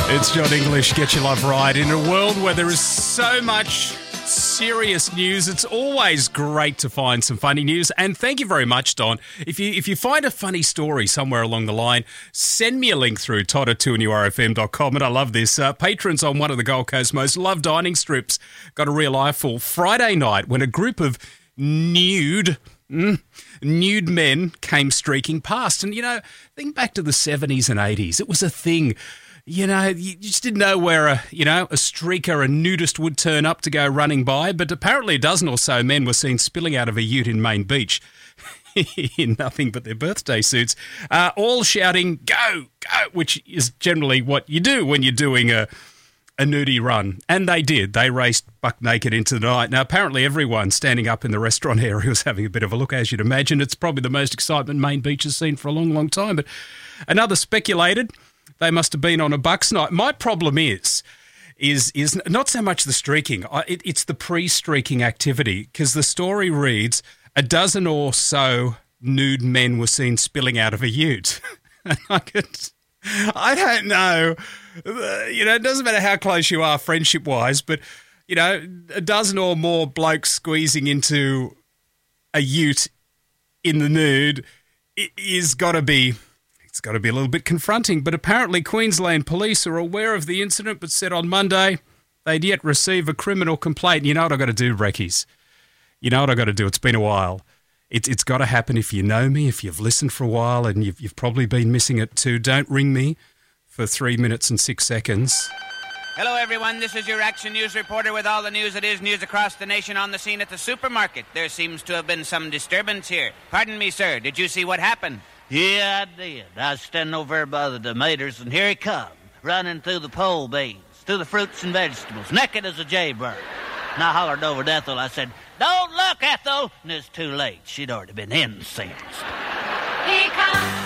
It's John English, Get Your Love Right. In a world where there is so much serious news, it's always great to find some funny news. And thank you very much, Don. If you find a funny story somewhere along the line, send me a link through todd@2nurfm.com. And I love this. Patrons on one of the Gold Coast's most loved dining strips got a real eyeful Friday night when a group of nude men came streaking past. And, think back to the 70s and 80s. It was a thing. You just didn't know where a streaker, a nudist would turn up to go running by, but apparently a dozen or so men were seen spilling out of a ute in Main Beach in nothing but their birthday suits, all shouting, "Go, go," which is generally what you do when you're doing a nudie run. And they did. They raced buck naked into the night. Now, apparently everyone standing up in the restaurant area was having a bit of a look, as you'd imagine. It's probably the most excitement Main Beach has seen for a long, long time. But another speculated they must have been on a Bucks night. My problem is not so much the streaking. It's the pre-streaking activity, because the story reads, a dozen or so nude men were seen spilling out of a ute. I don't know. It doesn't matter how close you are friendship-wise, but, a dozen or more blokes squeezing into a ute in the nude is got to be... It's got to be a little bit confronting, but apparently Queensland police are aware of the incident but said on Monday they'd yet receive a criminal complaint. You know what I've got to do, Brekkies? You know what I've got to do? It's been a while. It's got to happen. If you know me, if you've listened for a while, and you've probably been missing it too, don't ring me for 3 minutes and 6 seconds. Hello, everyone. This is your Action News reporter with all the news that is news across the nation on the scene at the supermarket. There seems to have been some disturbance here. Pardon me, sir. Did you see what happened? Yeah, I did. I was standing over there by the tomatoes, and here he come, running through the pole beans, through the fruits and vegetables, naked as a jaybird. And I hollered over to Ethel. I said, "Don't look, Ethel!" And it's too late. She'd already been incensed. Here he comes.